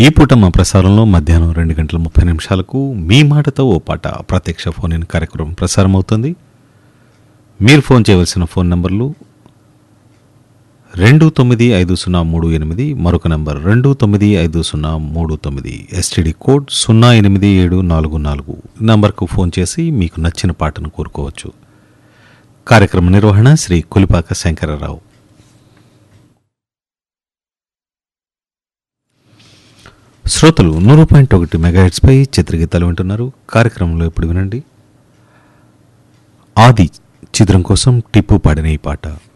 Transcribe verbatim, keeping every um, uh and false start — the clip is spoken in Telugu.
ఈ పూట మా ప్రసారంలో మధ్యాహ్నం రెండు గంటల ముప్పై నిమిషాలకు మీ మాటతో ఓ పాట ప్రత్యక్ష ఫోన్ ఇన్ కార్యక్రమం ప్రసారం అవుతుంది. మీరు ఫోన్ చేయవలసిన ఫోన్ నంబర్లు రెండు తొమ్మిది ఐదు సున్నా మూడు ఎనిమిది, మరొక నంబర్ రెండు తొమ్మిది ఐదు సున్నా మూడు తొమ్మిది, ఎస్టీడీ కోడ్ సున్నా ఎనిమిది ఏడు నాలుగు నాలుగు నంబర్కు ఫోన్ చేసి మీకు నచ్చిన పాటను కోరుకోవచ్చు. కార్యక్రమ నిర్వహణ శ్రీ కులిపాక శంకరరావు. శ్రోతలు నూరు పాయింట్ ఒకటి మెగాహెట్స్పై చిత్రగీతాలు వింటున్నారు. కార్యక్రమంలో ఇప్పుడు వినండి. ఆది చిత్రం కోసం టిప్పు పాడిన ఈ పాట.